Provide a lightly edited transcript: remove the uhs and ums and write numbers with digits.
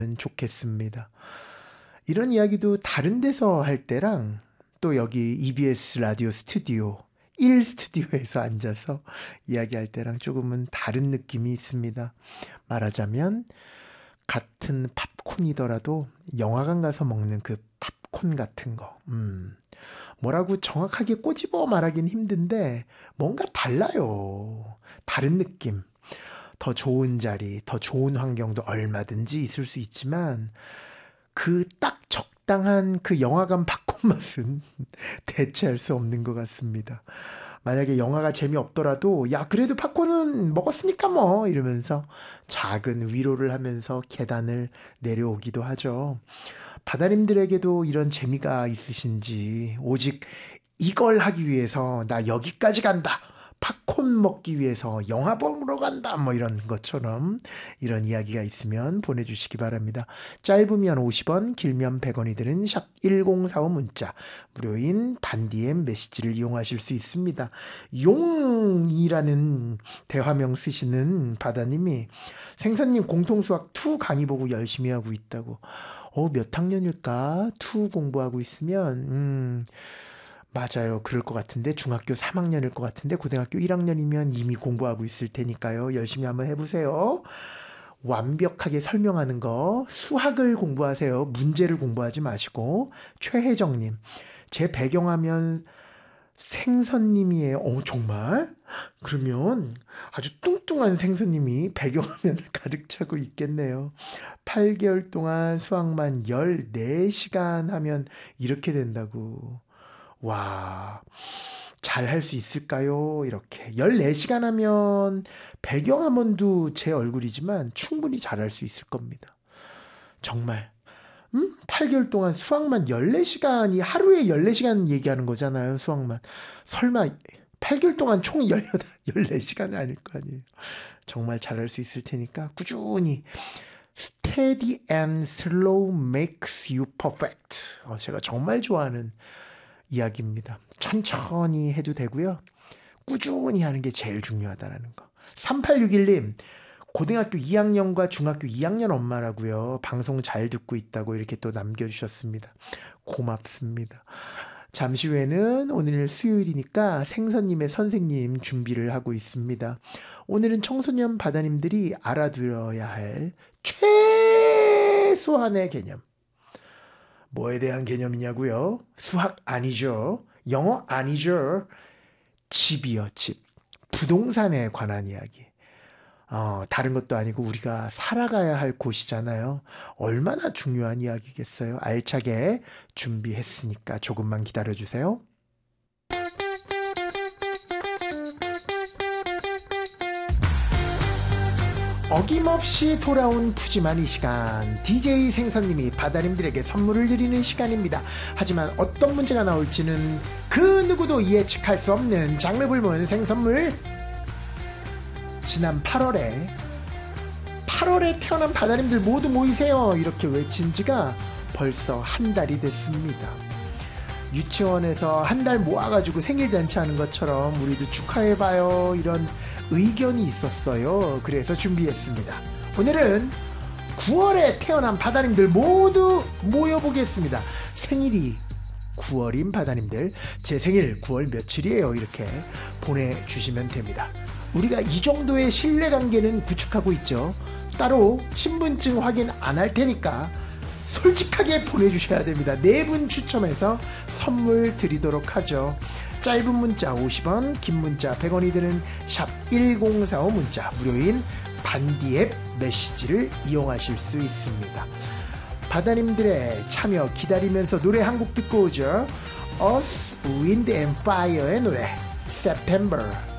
좋겠습니다. 이런 이야기도 다른 데서 할 때랑 또 여기 EBS 라디오 스튜디오 1 스튜디오에서 앉아서 이야기할 때랑 조금은 다른 느낌이 있습니다. 말하자면 같은 팝콘이더라도 영화관 가서 먹는 그 팝콘 같은 거 뭐라고 정확하게 꼬집어 말하긴 힘든데 뭔가 달라요. 다른 느낌. 더 좋은 자리, 더 좋은 환경도 얼마든지 있을 수 있지만 그 딱 적당한 그 영화관 팝콘 맛은 대체할 수 없는 것 같습니다. 만약에 영화가 재미없더라도 야 그래도 팝콘은 먹었으니까 뭐 이러면서 작은 위로를 하면서 계단을 내려오기도 하죠. 바다님들에게도 이런 재미가 있으신지 오직 이걸 하기 위해서 나 여기까지 간다. 팝콘 먹기 위해서 영화 보러 간다. 뭐 이런 것처럼 이런 이야기가 있으면 보내주시기 바랍니다. 짧으면 50원, 길면 100원이 드는 샵 1045 문자 무료인 반디엠 메시지를 이용하실 수 있습니다. 용이라는 대화명 쓰시는 바다님이 생선님 공통수학 2 강의 보고 열심히 하고 있다고. 몇 학년일까? 2 공부하고 있으면 맞아요. 그럴 것 같은데 중학교 3학년일 것 같은데 고등학교 1학년이면 이미 공부하고 있을 테니까요. 열심히 한번 해보세요. 완벽하게 설명하는 거 수학을 공부하세요. 문제를 공부하지 마시고. 최혜정님 제 배경화면 생선님이에요. 정말? 그러면 아주 뚱뚱한 생선님이 배경화면을 가득 차고 있겠네요. 8개월 동안 수학만 14시간 하면 이렇게 된다고. 와, 잘 할 수 있을까요? 이렇게 14시간 하면 배경화면도 제 얼굴이지만 충분히 잘 할 수 있을 겁니다. 정말 8개월 동안 수학만 14시간이 하루에 14시간 얘기하는 거잖아요. 수학만. 설마 8개월 동안 총 14시간은 아닐 거 아니에요. 정말 잘할 수 있을 테니까 꾸준히 Steady and slow makes you perfect. 제가 정말 좋아하는 이야기입니다. 천천히 해도 되고요. 꾸준히 하는 게 제일 중요하다는 거. 3861님 고등학교 2학년과 중학교 2학년 엄마라고요. 방송 잘 듣고 있다고 이렇게 또 남겨주셨습니다. 고맙습니다. 잠시 후에는 오늘 수요일이니까 생선님의 선생님 준비를 하고 있습니다. 오늘은 청소년 바다님들이 알아들어야 할 최소한의 개념. 뭐에 대한 개념이냐고요? 수학 아니죠. 영어 아니죠. 집이요, 집. 부동산에 관한 이야기. 다른 것도 아니고 우리가 살아가야 할 곳이잖아요. 얼마나 중요한 이야기겠어요. 알차게 준비했으니까 조금만 기다려주세요. 어김없이 돌아온 푸짐한 이 시간, DJ 생선님이 바다님들에게 선물을 드리는 시간입니다. 하지만 어떤 문제가 나올지는 그 누구도 예측할 수 없는 장르불문 생선물. 지난 8월에 태어난 바다님들 모두 모이세요 이렇게 외친 지가 벌써 한 달이 됐습니다. 유치원에서 한 달 모아가지고 생일 잔치하는 것처럼 우리도 축하해봐요 이런 의견이 있었어요. 그래서 준비했습니다. 오늘은 9월에 태어난 바다님들 모두 모여보겠습니다. 생일이 9월인 바다님들 제 생일 9월 며칠이에요 이렇게 보내주시면 됩니다. 우리가 이 정도의 신뢰관계는 구축하고 있죠. 따로 신분증 확인 안 할 테니까 솔직하게 보내주셔야 됩니다. 4분 추첨해서 선물 드리도록 하죠. 짧은 문자 50원, 긴 문자 100원이 드는 샵 1045 문자 무료인 반디앱 메시지를 이용하실 수 있습니다. 바다님들의 참여 기다리면서 노래 한 곡 듣고 오죠. Earth, Wind and Fire의 노래 September.